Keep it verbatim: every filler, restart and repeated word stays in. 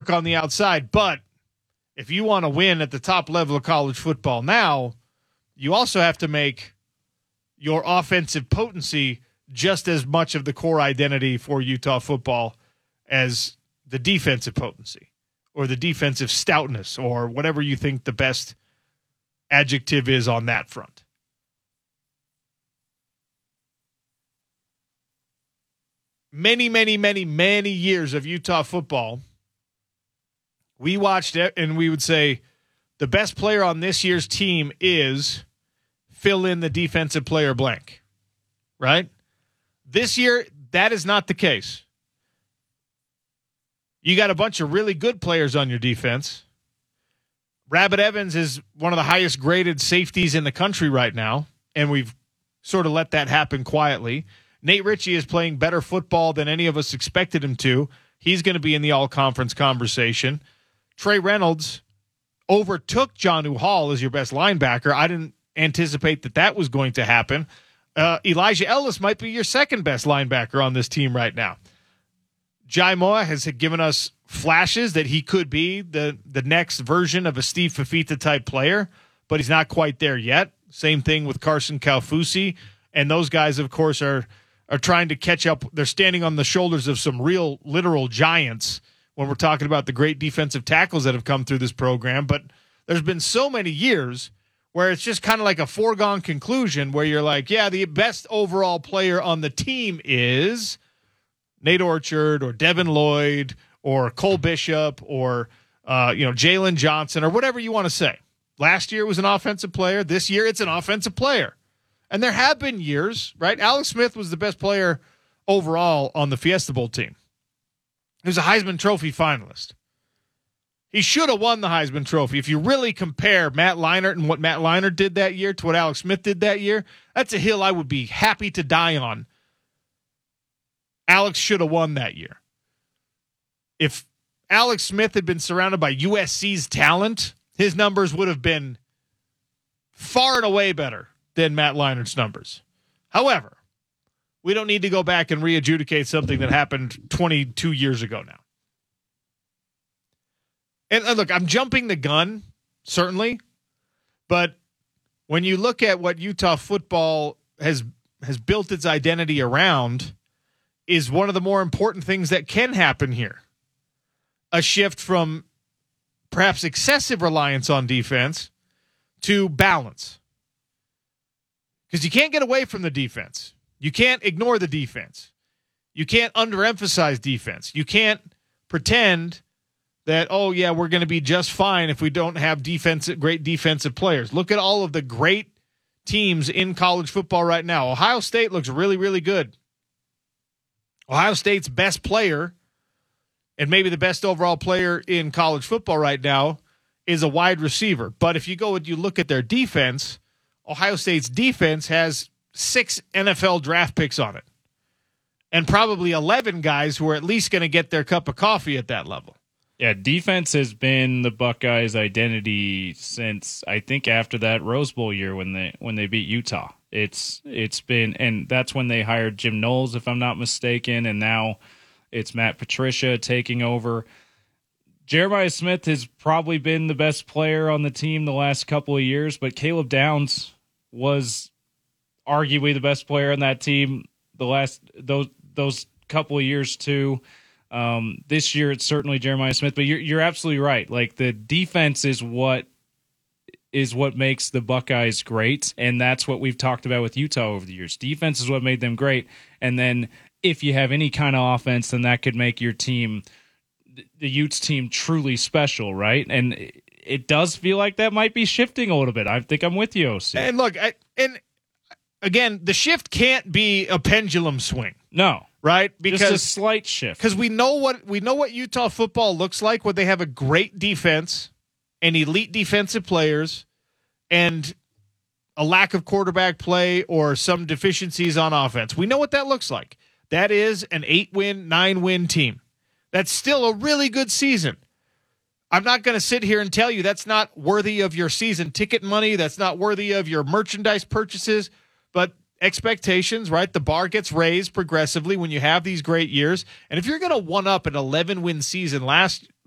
work on the outside. But if you want to win at the top level of college football now, you also have to make your offensive potency just as much of the core identity for Utah football as the defensive potency or the defensive stoutness or whatever you think the best adjective is on that front. Many, many, many, many years of Utah football, we watched it and we would say the best player on this year's team is fill in the defensive player blank, right? This year, that is not the case. You got a bunch of really good players on your defense. Rabbit Evans is one of the highest graded safeties in the country right now, and we've sort of let that happen quietly. Nate Ritchie is playing better football than any of us expected him to. He's going to be in the all-conference conversation. Trey Reynolds overtook Jonnu Hall as your best linebacker. I didn't anticipate that that was going to happen. Uh, Elijah Ellis might be your second best linebacker on this team right now. Jai Moa has given us flashes that he could be the, the next version of a Steve Fafita type player, but he's not quite there yet. Same thing with Carson Kaufusi. And those guys, of course, are are trying to catch up. They're standing on the shoulders of some real literal giants when we're talking about the great defensive tackles that have come through this program. But there's been so many years where it's just kind of like a foregone conclusion where you're like, yeah, the best overall player on the team is Nate Orchard or Devin Lloyd or Cole Bishop or uh, you know Jalen Johnson or whatever you want to say. Last year it was an offensive player. This year it's an offensive player. And there have been years, right? Alex Smith was the best player overall on the Fiesta Bowl team. He was a Heisman Trophy finalist. He should have won the Heisman Trophy. If you really compare Matt Leinart and what Matt Leinart did that year to what Alex Smith did that year, that's a hill I would be happy to die on. Alex should have won that year. If Alex Smith had been surrounded by U S C's talent, his numbers would have been far and away better than Matt Leinart's numbers. However, we don't need to go back and re-adjudicate something that happened twenty-two years ago now. And uh, look, I'm jumping the gun, certainly, but when you look at what Utah football has has built its identity around, is one of the more important things that can happen here. A shift from perhaps excessive reliance on defense to balance. Because you can't get away from the defense. You can't ignore the defense. You can't underemphasize defense. You can't pretend that, oh, yeah, we're going to be just fine if we don't have defensive, great defensive players. Look at all of the great teams in college football right now. Ohio State looks really, really good. Ohio State's best player, and maybe the best overall player in college football right now, is a wide receiver. But if you go and you look at their defense, Ohio State's defense has six N F L draft picks on it and probably eleven guys who are at least going to get their cup of coffee at that level. Yeah, defense has been the Buckeyes' identity since, I think, after that Rose Bowl year when they when they beat Utah. It's it's been, and that's when they hired Jim Knowles, if I'm not mistaken, and now it's Matt Patricia taking over. Jeremiah Smith has probably been the best player on the team the last couple of years, but Caleb Downs was arguably the best player on that team the last those those couple of years too. Um, this year it's certainly Jeremiah Smith, but you're you're absolutely right. Like, the defense is what is what makes the Buckeyes great, and that's what we've talked about with Utah over the years. Defense is what made them great, and then if you have any kind of offense, then that could make your team, the Utes team, truly special, right? And it does feel like that might be shifting a little bit. I think I'm with you, O C. And look, I, and again, the shift can't be a pendulum swing. No. Right? Because just a slight shift. Because we know what we know what Utah football looks like when they have a great defense and elite defensive players and a lack of quarterback play or some deficiencies on offense. We know what that looks like. That is an eight-win, nine-win team. That's still a really good season. I'm not going to sit here and tell you that's not worthy of your season ticket money. That's not worthy of your merchandise purchases. But expectations, right? The bar gets raised progressively when you have these great years. And if you're going to one-up an eleven-win season last